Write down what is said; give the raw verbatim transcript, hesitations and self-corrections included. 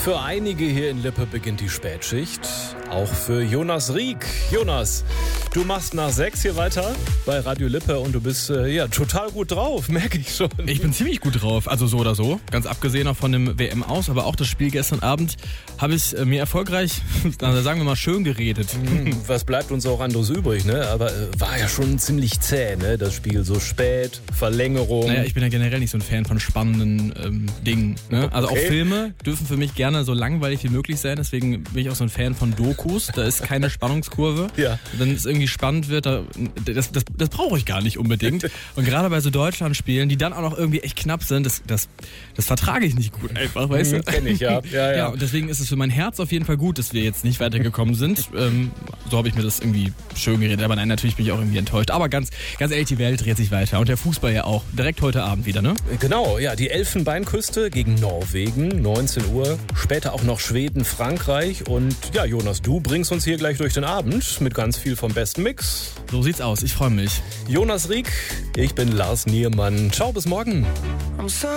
Für einige hier in Lippe beginnt die Spätschicht. Auch für Jonas Rieck. Jonas, du machst nach sechs hier weiter bei Radio Lippe und du bist äh, ja total gut drauf, merke ich schon. Ich bin ziemlich gut drauf, also so oder so. Ganz abgesehen auch von dem W M aus, aber auch das Spiel gestern Abend habe ich äh, mir erfolgreich, sagen wir mal, schön geredet. Hm, was bleibt uns auch anderes übrig, ne? Aber äh, war ja schon ziemlich zäh, ne? Das Spiel so spät, Verlängerung. Naja, ich bin ja generell nicht so ein Fan von spannenden ähm, Dingen. Ne? Also Okay. auch Filme dürfen für mich gerne so langweilig wie möglich sein. Deswegen bin ich auch so ein Fan von Dokus. Da ist keine Spannungskurve. Ja. Wenn es irgendwie spannend wird, da, das, das, das brauche ich gar nicht unbedingt. Und gerade bei so Deutschland-Spielen, die dann auch noch irgendwie echt knapp sind, das, das, das vertrage ich nicht gut einfach, weißt du? Kenn ich, ja. Ja, ja. Ja, und deswegen ist es für mein Herz auf jeden Fall gut, dass wir jetzt nicht weitergekommen sind. Ähm, so habe ich mir das irgendwie schön geredet. Aber nein, natürlich bin ich auch irgendwie enttäuscht. Aber ganz, ganz ehrlich, die Welt dreht sich weiter. Und der Fußball ja auch. Direkt heute Abend wieder, ne? Genau, ja, die Elfenbeinküste gegen Norwegen, neunzehn Uhr. Später auch noch Schweden, Frankreich. Und ja, Jonas, du bringst uns hier gleich durch den Abend mit ganz viel vom besten Mix. So sieht's aus. Ich freue mich. Jonas Rieck, ich bin Lars Niermann. Ciao, bis morgen. I'm so